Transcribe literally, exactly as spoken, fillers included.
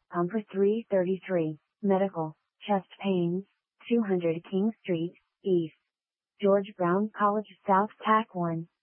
Number three thirty-three, Medical, Chest Pains, two hundred King Street, East. George Brown College South Tack one.